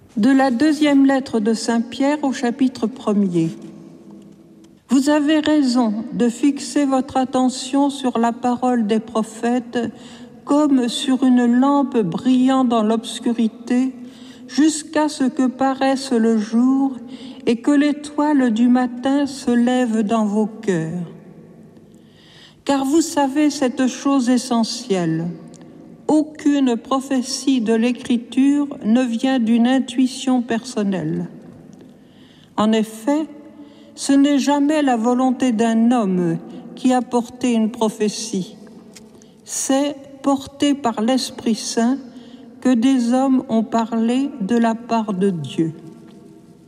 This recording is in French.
De la deuxième lettre de Saint Pierre au chapitre 1er. Vous avez raison de fixer votre attention sur la parole des prophètes comme sur une lampe brillant dans l'obscurité jusqu'à ce que paraisse le jour et que l'étoile du matin se lève dans vos cœurs. Car vous savez cette chose essentielle. Aucune prophétie de l'Écriture ne vient d'une intuition personnelle. En effet, ce n'est jamais la volonté d'un homme qui a porté une prophétie. C'est porté par l'Esprit Saint que des hommes ont parlé de la part de Dieu.